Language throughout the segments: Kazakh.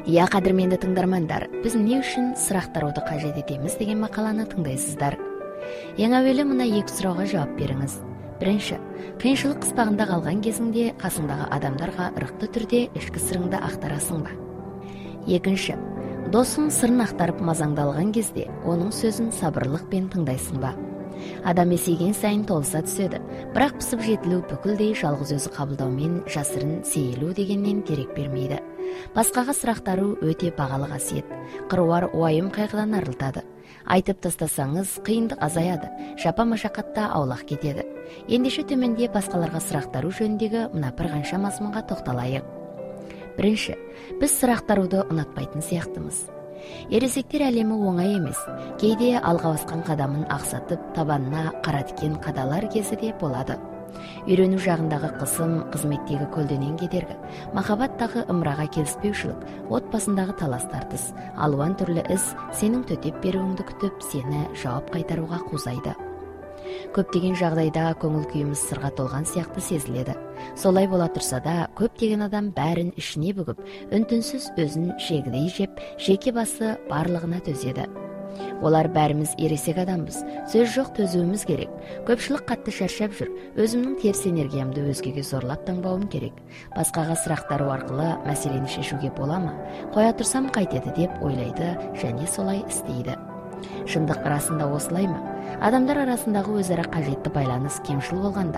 Я қадірменді тыңдармандар, біз не үшін сұрақтаруды қажет етеміз деген мақаланы тыңдайсыздар. Ең әуелі мына екі сұрауға жауап беріңіз. Бірінші, қиыншылық қыспағында қалған кезіңде қасыңдағы адамдарға ырықты түрде ішкі сырыңды ақтарасың ба? Екінші, досың сырын ақтарып мазаңдалған кезде оның сөзін сабырлықпен тыңдайсың ба? Адам есейген сайын толыса түседі, бірақ пысып жетілу бүкілдей жалғыз өзі қабылдаумен жасырын сейілу дегеннен дерек бермейді. Басқаға сұрақтару өте бағалы қасиет. Қыруар уайым қайғыдан арылтады. Айтып тастасаңыз қиындық азаяды, жапа машақатта аулақ кетеді. Ендеше төменде басқаларға сұрақтару жөніндегі мына бір қанша мазмұнға тоқталайық. Бірінші, біз сұрақтаруды ұнатпайтын сияқтымыз. Ересектер әлемі оңай емес. Кейде алға басқан қадамын ақсатып, табанына қара тикен қадалар кезі де болады. Үйрену жағындағы қысым, қызметтегі көлденең кедергі, махаббаттағы ымыраға келіспеушілік, отбасындағы талас тартыс, алуан түрлі іс сенің төтеп беруіңді күтіп, сені жауап қайтаруға қузайды. Көптеген жағдайда көңіл күйіміз сырға толған сияқты сезіледі. Солай бола тұрса да, көптеген адам бәрін ішіне бүгіп, үн-түнсіз өзін жегідей жеп, жеке басы барлығына төзеді. Олар бәріміз ересек адамбыз, сөз жоқ төзуіміз керек. Көпшілік қатты шаршап жүр, өзімнің теріс энергиямды өзгеге зорлап таңбауым керек. Басқаға сұрақтару арқылы мәселені шешуге бола ма? Қоя тұрсам қайтеді деп ойлайды және солай істейді. Шындық расында осылай ма? Адамдар арасындағы өзара қажетті байланыс кемшіл болғанда,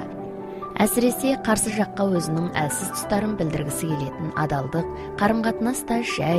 әсіресе қарсы жаққа өзінің әлсіз тұстарын білдіргісі келетін адалдық, қарым-қатынаста жай